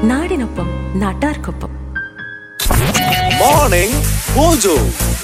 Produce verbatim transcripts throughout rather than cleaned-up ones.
നാടിനൊപ്പം നാട്ടാർക്കൊപ്പം. Morning mojo.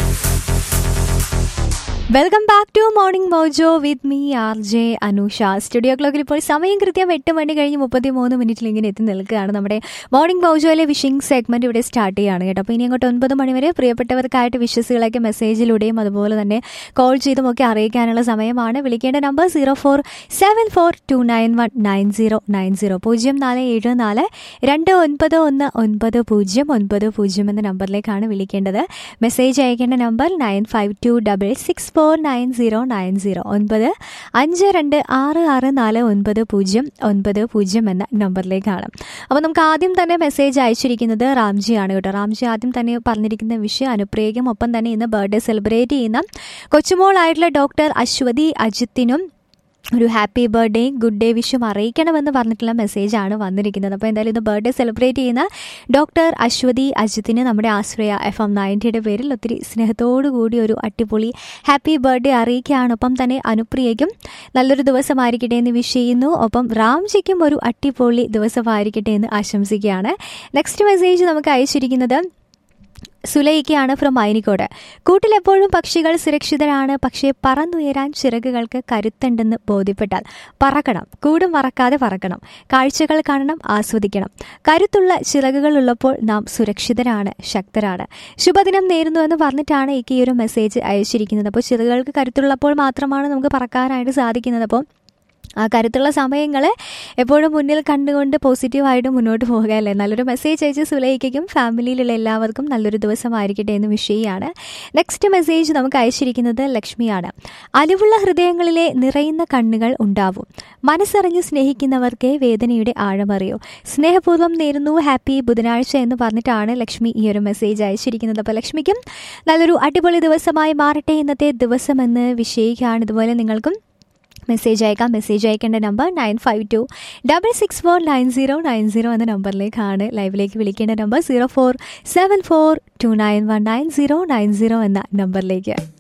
Welcome back to morning mojo with me R J Anusha. Studio ക്ലോക്കിൽ ഇപ്പോൾ സമയം കൃത്യം എട്ട് മണി കഴിഞ്ഞ് മുപ്പത്തി മൂന്ന് മിനിറ്റിൽ ഇങ്ങനെ എത്തി നിൽക്കുകയാണ്. നമ്മുടെ മോർണിംഗ് മോജോയിലെ വിഷിംഗ് സെഗ്മെന്റ് ഇവിടെ സ്റ്റാർട്ട് ചെയ്യുകയാണ് കേട്ടോ. അപ്പോൾ ഇനി അങ്ങോട്ട് ഒൻപത് മണിവരെ പ്രിയപ്പെട്ടവർക്കായിട്ട് വിഷസുകളൊക്കെ മെസ്സേജിലൂടെയും അതുപോലെ തന്നെ കോൾ ചെയ്തുമൊക്കെ അറിയിക്കാനുള്ള സമയമാണ്. വിളിക്കേണ്ട number zero four seven four to nine one nine zero nine zero പൂജ്യം നാല് ഏഴ് നാല് രണ്ട് ഒൻപത് ഒന്ന് ഒൻപത് പൂജ്യം ഒൻപത് പൂജ്യം എന്ന നമ്പറിലേക്കാണ് വിളിക്കേണ്ടത്. മെസ്സേജ് അയക്കേണ്ട number nine five to double six four nine zero nine zero ഒൻപത് അഞ്ച് രണ്ട് ആറ് ആറ് നാല് ഒൻപത് പൂജ്യം ഒൻപത് പൂജ്യം എന്ന നമ്പറിലേക്കാണ്. അപ്പോൾ നമുക്ക് ആദ്യം തന്നെ മെസ്സേജ് അയച്ചിരിക്കുന്നത് റാംജിയാണ് കേട്ടോ. റാംജി ആദ്യം തന്നെ പറഞ്ഞിരിക്കുന്ന വിഷയം അനുപ്രിയക്കും ഒപ്പം തന്നെ ഇന്ന് ബർത്ത്ഡേ സെലിബ്രേറ്റ് ചെയ്യുന്ന കൊച്ചുമോളായിട്ടുള്ള ഡോക്ടർ അശ്വതി അജിത്തിനും ഒരു ഹാപ്പി ബർത്ത്ഡേ ഗുഡ് ഡേ വിഷും അറിയിക്കണമെന്ന് പറഞ്ഞിട്ടുള്ള മെസ്സേജാണ് വന്നിരിക്കുന്നത്. അപ്പോൾ എന്തായാലും ഇന്ന് ബർത്ത്ഡേ സെലിബ്രേറ്റ് ചെയ്യുന്ന ഡോക്ടർ അശ്വതി അജിത്തിന് നമ്മുടെ ആശ്രയ എഫ് എം നയൻറ്റിയുടെ പേരിൽ ഒത്തിരി സ്നേഹത്തോടു കൂടി ഒരു അടിപൊളി ഹാപ്പി ബർത്ത്ഡേ അറിയിക്കുകയാണ്. ഒപ്പം തന്നെ അനുപ്രിയയ്ക്കും നല്ലൊരു ദിവസമായിരിക്കട്ടെ എന്ന് വിഷ് ചെയ്യുന്നു. ഒപ്പം റാംജിക്കും ഒരു അടിപൊളി ദിവസമായിരിക്കട്ടെ എന്ന് ആശംസിക്കുകയാണ്. നെക്സ്റ്റ് മെസ്സേജ് നമുക്ക് അയച്ചിരിക്കുന്നത് സുലൈക്കയാണ് ഫ്രം മൈനിക്കോട്. കൂട്ടിലെപ്പോഴും പക്ഷികൾ സുരക്ഷിതരാണ്, പക്ഷേ പറന്നുയരാൻ ചിറകുകൾക്ക് കരുത്തുണ്ടെന്ന് ബോധ്യപ്പെട്ടാൽ പറക്കണം. കൂടും മറക്കാതെ പറക്കണം. കാഴ്ചകൾ കാണണം, ആസ്വദിക്കണം. കരുത്തുള്ള ചിറകുകൾ ഉള്ളപ്പോൾ നാം സുരക്ഷിതരാണ്, ശക്തരാണ്. ശുഭദിനം നേരുന്നു എന്ന് പറഞ്ഞിട്ടാണ് എനിക്ക് ഈ ഒരു മെസ്സേജ് അയച്ചിരിക്കുന്നത്. അപ്പോൾ ചിറകുകൾക്ക് കരുത്തുള്ളപ്പോൾ മാത്രമാണ് നമുക്ക് പറക്കാനായിട്ട് സാധിക്കുന്നത്. അപ്പോൾ ആ കരുത്തുള്ള സമയങ്ങൾ എപ്പോഴും മുന്നിൽ കണ്ടുകൊണ്ട് പോസിറ്റീവായിട്ട് മുന്നോട്ട് പോകുക അല്ലേ. നല്ലൊരു മെസ്സേജ് അയച്ച് സുലൈക്കും ഫാമിലിയിലുള്ള എല്ലാവർക്കും നല്ലൊരു ദിവസമായിരിക്കട്ടെ എന്ന് വിഷയമാണ്. നെക്സ്റ്റ് മെസ്സേജ് നമുക്ക് അയച്ചിരിക്കുന്നത് ലക്ഷ്മിയാണ്. അലിവുള്ള ഹൃദയങ്ങളിലെ നിറയുന്ന കണ്ണുകൾ ഉണ്ടാവും. മനസ്സറിഞ്ഞ് സ്നേഹിക്കുന്നവർക്ക് വേദനയുടെ ആഴമറിയോ. സ്നേഹപൂർവ്വം നേരുന്നു ഹാപ്പി ബുധനാഴ്ച എന്ന് പറഞ്ഞിട്ടാണ് ലക്ഷ്മി ഈ ഒരു മെസ്സേജ് അയച്ചിരിക്കുന്നത്. അപ്പോൾ ലക്ഷ്മിക്കും നല്ലൊരു അടിപൊളി ദിവസമായി മാറട്ടെ ഇന്നത്തെ ദിവസമെന്ന് വിഷയിക്കുകയാണ്. ഇതുപോലെ നിങ്ങൾക്കും മെസ്സേജ് അയക്കാം. മെസ്സേജ് അയക്കേണ്ട number nine five to double six four nine zero nine zero എന്ന നമ്പറിലേക്കാണ്. ലൈവിലേക്ക് വിളിക്കേണ്ട number zero four seven four to nine one nine zero nine zero എന്ന നമ്പറിലേക്ക്.